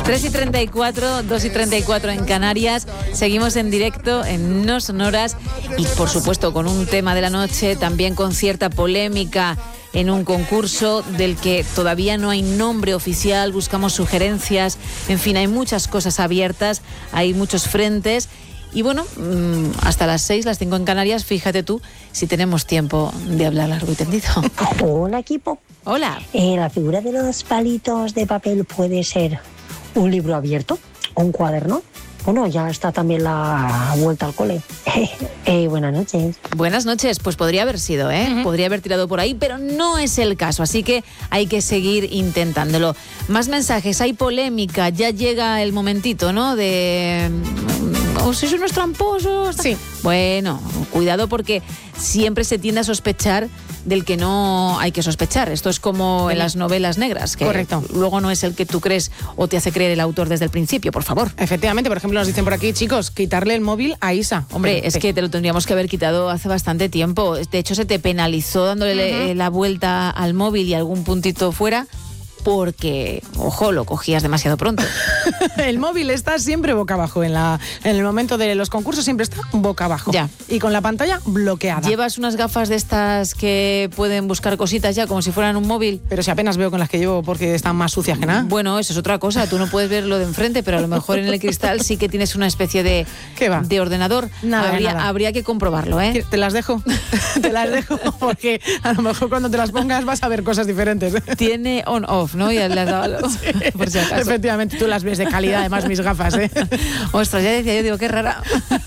3:34, 2:34 en Canarias. Seguimos en directo en No Sonoras y, por supuesto, con un tema de la noche, también con cierta polémica en un concurso del que todavía no hay nombre oficial. Buscamos sugerencias, en fin, hay muchas cosas abiertas, hay muchos frentes. Y bueno, hasta las 6, las 5 en Canarias, fíjate tú si tenemos tiempo de hablar largo y tendido. Hola, equipo. Hola. La figura de los palitos de papel puede ser un libro abierto o un cuaderno. Bueno, ya está también la vuelta al cole. Buenas noches. Buenas noches. Pues podría haber sido, ¿eh? Podría haber tirado por ahí, pero no es el caso. Así que hay que seguir intentándolo. Más mensajes. Hay polémica. Ya llega el momentito, ¿no? De... ¿sois unos tramposos? Sí. Bueno, cuidado porque siempre se tiende a sospechar del que no hay que sospechar. Esto es como en las novelas negras, que correcto, luego no es el que tú crees o te hace creer el autor desde el principio, por favor. Efectivamente, por ejemplo, nos dicen por aquí, chicos, quitarle el móvil a Isa. Hombre, es que te lo tendríamos que haber quitado hace bastante tiempo. De hecho, se te penalizó dándole la vuelta al móvil y algún puntito fuera, porque, ojo, lo cogías demasiado pronto. El móvil está siempre boca abajo. En el momento de los concursos siempre está boca abajo. Ya. Y con la pantalla bloqueada. ¿Llevas unas gafas de estas que pueden buscar cositas ya como si fueran un móvil? Pero si apenas veo con las que llevo porque están más sucias que nada. Bueno, eso es otra cosa. Tú no puedes ver lo de enfrente, pero a lo mejor en el cristal sí que tienes una especie de, ¿qué va? De ordenador. Nada. Habría que comprobarlo, ¿eh? ¿Te las dejo? Te las dejo porque a lo mejor cuando te las pongas vas a ver cosas diferentes. Tiene on-off, ¿no? Ya le has dado sí, por si acaso. Efectivamente, tú las ves de calidad, además mis gafas, ¿eh? Ostras, ya decía yo, digo, qué rara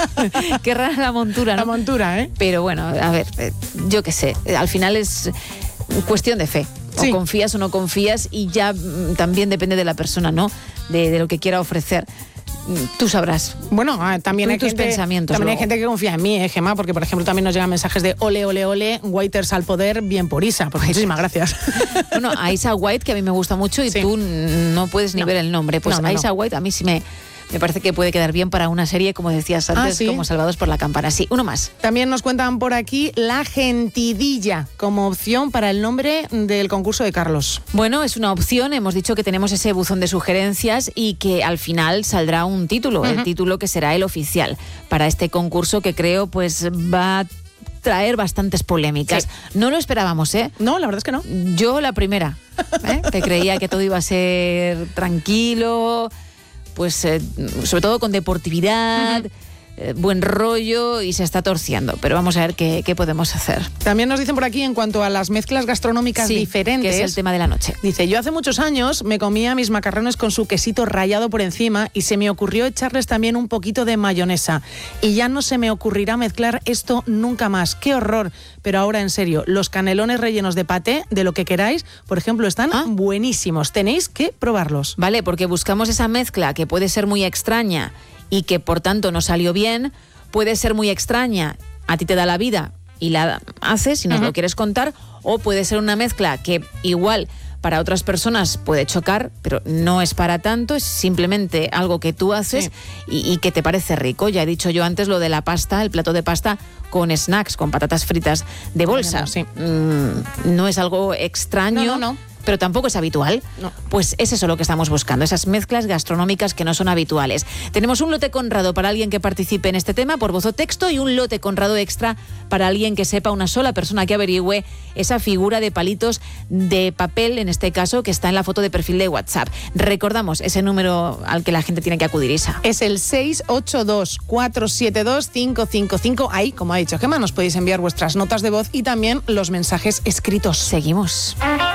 la montura, ¿no? La montura, ¿eh? Pero bueno, a ver, yo qué sé, al final es cuestión de fe. O sí, confías o no confías y ya también depende de la persona, ¿no? De lo que quiera ofrecer. Tú sabrás. Bueno, también, hay gente que confía en mí, Gemma, porque por ejemplo también nos llegan mensajes de ole, ole, ole, Waiters al poder, bien por Isa. Pues muchísimas gracias. Bueno, a Isa White, que a mí me gusta mucho y tú no puedes ni ver el nombre. Pues a Isa White a mí sí me parece que puede quedar bien para una serie, como decías antes, ¿sí? Como Salvados por la Campana. Sí, uno más. También nos cuentan por aquí La Gentidilla como opción para el nombre del concurso de Carlos. Bueno, es una opción. Hemos dicho que tenemos ese buzón de sugerencias y que al final saldrá un título, el título que será el oficial para este concurso que creo pues va a traer bastantes polémicas. Sí. No lo esperábamos, ¿eh? No, la verdad es que no. Yo la primera, que creía que todo iba a ser tranquilo, pues sobre todo con deportividad, buen rollo, y se está torciendo. Pero vamos a ver qué podemos hacer. También nos dicen por aquí en cuanto a las mezclas gastronómicas diferentes. Que es el tema de la noche. Dice, yo hace muchos años me comía mis macarrones con su quesito rallado por encima y se me ocurrió echarles también un poquito de mayonesa. Y ya no se me ocurrirá mezclar esto nunca más. ¡Qué horror! Pero ahora, en serio, los canelones rellenos de paté, de lo que queráis, por ejemplo, están buenísimos. Tenéis que probarlos. Vale, porque buscamos esa mezcla que puede ser muy extraña y que por tanto no salió bien, puede ser muy extraña, a ti te da la vida y la haces si nos lo quieres contar, o puede ser una mezcla que igual para otras personas puede chocar, pero no es para tanto, es simplemente algo que tú haces y que te parece rico. Ya he dicho yo antes lo de la pasta, el plato de pasta con snacks, con patatas fritas de bolsa. No es algo extraño. No. Pero tampoco es habitual. No. Pues es eso lo que estamos buscando, esas mezclas gastronómicas que no son habituales. Tenemos un lote Conrado para alguien que participe en este tema por voz o texto y un lote Conrado extra para alguien que sepa, una sola persona que averigüe esa figura de palitos de papel, en este caso, que está en la foto de perfil de WhatsApp. Recordamos ese número al que la gente tiene que acudir, Isa. Es el 682-472-555. Ahí, como ha dicho Gemma, nos podéis enviar vuestras notas de voz y también los mensajes escritos. Seguimos.